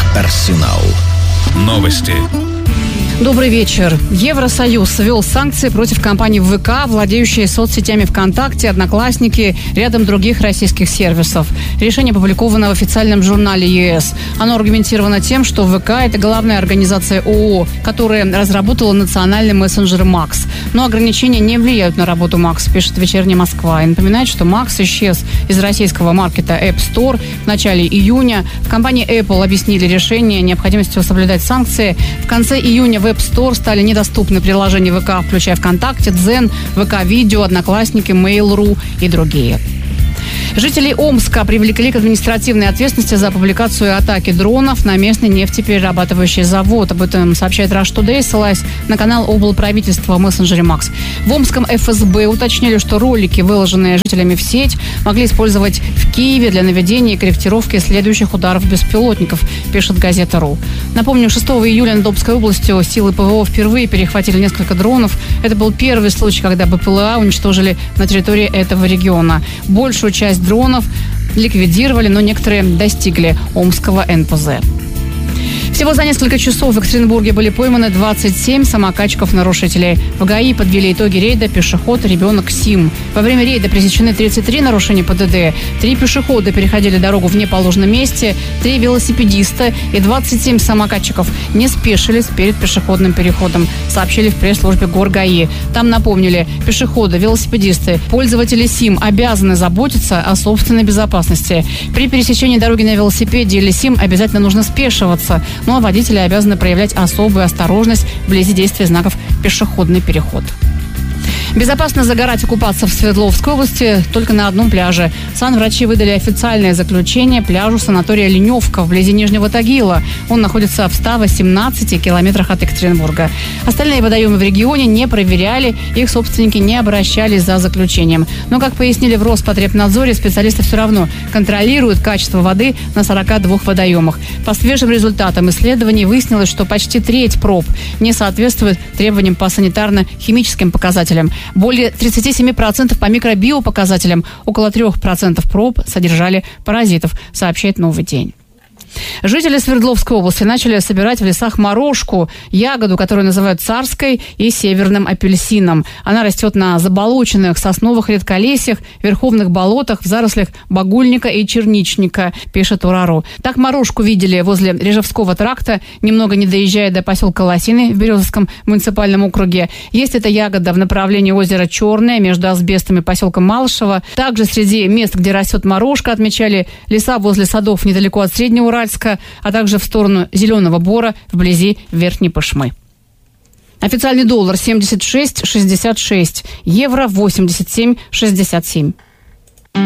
Арсенал. Новости. Добрый вечер. Евросоюз ввел санкции против компании ВК, владеющей соцсетями ВКонтакте, Одноклассники, рядом других российских сервисов. Решение опубликовано в официальном журнале ЕС. Оно аргументировано тем, что ВК – это главная организация ООО, которая разработала национальный мессенджер Макс. Но ограничения не влияют на работу Макс, пишет «Вечерняя Москва». И напоминает, что Макс исчез из российского маркета App Store в начале июня. В компании Apple объяснили решение необходимостью соблюдать санкции. В конце июня в App Store стали недоступны приложения ВК, включая ВКонтакте, Дзен, ВК-видео, Одноклассники, Mail.ru и другие. Жителей Омска привлекли к административной ответственности за публикацию атаки дронов на местный нефтеперерабатывающий завод. Об этом сообщает Rush Today, ссылаясь на канал облправительства в мессенджере Макс. В Омском ФСБ уточнили, что ролики, выложенные жителями в сеть, могли использовать в Киеве для наведения и корректировки следующих ударов беспилотников, пишет газета.ру. Напомню, 6 июля над Обской областью силы ПВО впервые перехватили несколько дронов. Это был первый случай, когда БПЛА уничтожили на территории этого региона. Большую часть дронов ликвидировали, но некоторые достигли Омского НПЗ. Всего за несколько часов в Екатеринбурге были пойманы 27 самокатчиков-нарушителей. В ГАИ подвели итоги рейда пешеход, ребенок, СИМ. Во время рейда пресечены 33 нарушения ПДД. 3 пешехода переходили дорогу в неположенном месте, 3 велосипедиста и 27 самокатчиков не спешились перед пешеходным переходом, сообщили в пресс-службе ГорГАИ. Там напомнили, пешеходы, велосипедисты, пользователи СИМ обязаны заботиться о собственной безопасности. При пересечении дороги на велосипеде или СИМ обязательно нужно спешиваться. Ну а водители обязаны проявлять особую осторожность вблизи действия знаков «Пешеходный переход». Безопасно загорать и купаться в Свердловской области только на одном пляже. Санврачи выдали официальное заключение пляжу санатория «Леневка» вблизи Нижнего Тагила. Он находится в 118 километрах от Екатеринбурга. Остальные водоемы в регионе не проверяли, их собственники не обращались за заключением. Но, как пояснили в Роспотребнадзоре, специалисты все равно контролируют качество воды на 42 водоемах. По свежим результатам исследований выяснилось, что почти треть проб не соответствует требованиям по санитарно-химическим показателям. Более 37% по микробиопоказателям, около 3% проб содержали паразитов, сообщает «Новый день». Жители Свердловской области начали собирать в лесах морожку, ягоду, которую называют царской и северным апельсином. Она растет на заболоченных сосновых редколесьях, верховных болотах, в зарослях багульника и черничника, пишет Урару. Так морожку видели возле Режевского тракта, немного не доезжая до поселка Лосины в Березовском муниципальном округе. Есть эта ягода в направлении озера Черное между Асбестом и поселком Малышево. Также среди мест, где растет морожка, отмечали леса возле садов недалеко от Среднего Уральска, а также в сторону Зеленого Бора вблизи Верхней Пышмы. Официальный доллар 76,66, евро 87,67.